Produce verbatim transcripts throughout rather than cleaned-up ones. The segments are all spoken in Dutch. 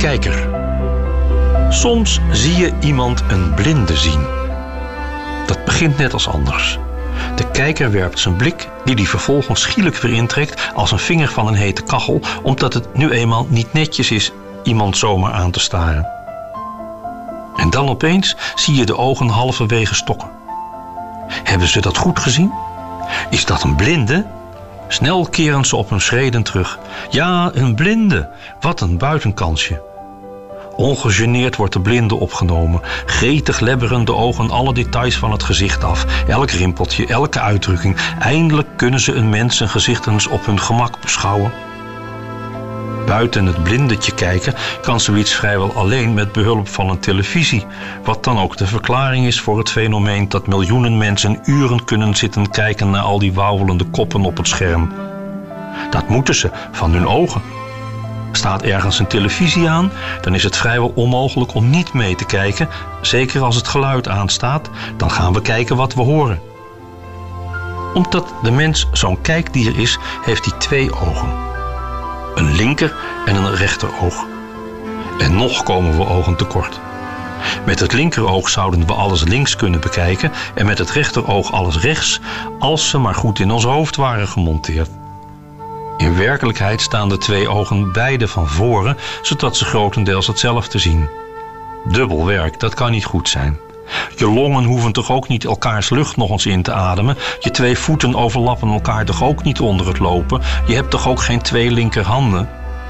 kijker. Soms zie je iemand een blinde zien. Dat begint net als anders. De kijker werpt zijn blik, die hij vervolgens schielijk weer intrekt als een vinger van een hete kachel, omdat het nu eenmaal niet netjes is iemand zomaar aan te staren. En dan opeens zie je de ogen halverwege stokken. Hebben ze dat goed gezien? Is dat een blinde? Snel keren ze op hun schreden terug. Ja, een blinde. Wat een buitenkansje. Ongegeneerd wordt de blinde opgenomen. Gretig lebberen de ogen alle details van het gezicht af. Elk rimpeltje, elke uitdrukking. Eindelijk kunnen ze een mens zijn gezicht eens op hun gemak beschouwen. Buiten het blindetje kijken kan zoiets vrijwel alleen met behulp van een televisie. Wat dan ook de verklaring is voor het fenomeen dat miljoenen mensen uren kunnen zitten kijken naar al die wauwelende koppen op het scherm. Dat moeten ze van hun ogen. Staat ergens een televisie aan, dan is het vrijwel onmogelijk om niet mee te kijken. Zeker als het geluid aanstaat, dan gaan we kijken wat we horen. Omdat de mens zo'n kijkdier is, heeft hij twee ogen. Een linker en een rechteroog. En nog komen we ogen tekort. Met het linkeroog zouden we alles links kunnen bekijken en met het rechteroog alles rechts, als ze maar goed in ons hoofd waren gemonteerd. In werkelijkheid staan de twee ogen beide van voren, zodat ze grotendeels hetzelfde zien. Dubbel werk, dat kan niet goed zijn. Je longen hoeven toch ook niet elkaars lucht nog eens in te ademen? Je twee voeten overlappen elkaar toch ook niet onder het lopen? Je hebt toch ook geen twee linkerhanden?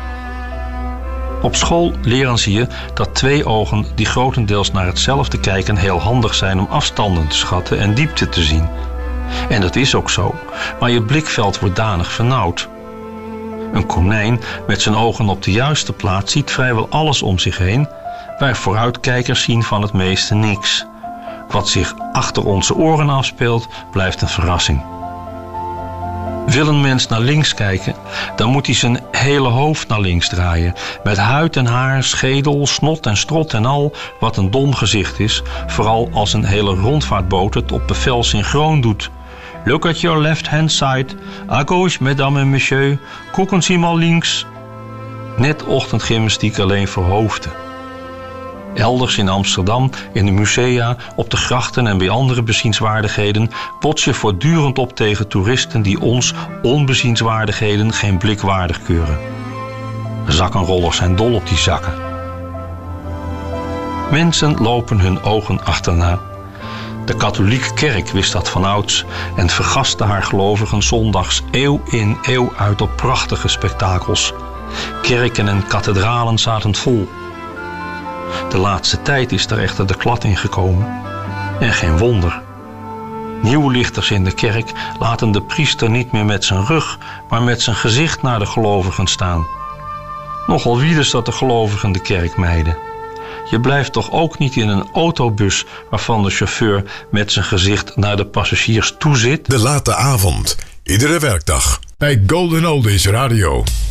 Op school leren ze je dat twee ogen die grotendeels naar hetzelfde kijken heel handig zijn om afstanden te schatten en diepte te zien. En dat is ook zo, maar je blikveld wordt danig vernauwd. Een konijn met zijn ogen op de juiste plaats ziet vrijwel alles om zich heen. Wij vooruitkijkers zien van het meeste niks. Wat zich achter onze oren afspeelt, blijft een verrassing. Wil een mens naar links kijken, dan moet hij zijn hele hoofd naar links draaien. Met huid en haar, schedel, snot en strot en al, wat een dom gezicht is. Vooral als een hele rondvaartboot het op bevel synchroon doet. Look at your left hand side. À gauche, mesdames et messieurs. Gucken Sie mal links. Net ochtendgymnastiek alleen voor hoofden. Elders in Amsterdam, in de musea, op de grachten en bij andere bezienswaardigheden bots je voortdurend op tegen toeristen die ons onbezienswaardigheden geen blik waardig keuren. Zakkenrollers zijn dol op die zakken. Mensen lopen hun ogen achterna. De katholieke kerk wist dat vanouds en vergaste haar gelovigen zondags eeuw in eeuw uit op prachtige spektakels. Kerken en kathedralen zaten vol. De laatste tijd is er echter de klad in gekomen. En geen wonder. Nieuwlichters in de kerk laten de priester niet meer met zijn rug, maar met zijn gezicht naar de gelovigen staan. Nogal wieders dat de gelovigen de kerk mijden. Je blijft toch ook niet in een autobus waarvan de chauffeur met zijn gezicht naar de passagiers toe zit? De late avond, iedere werkdag, bij Golden Oldies Radio.